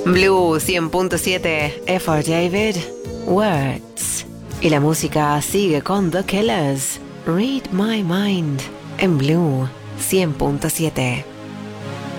Blue 100.7, F.R. David, Words. Y la música sigue con The Killers, Read My Mind, en Blue 100.7.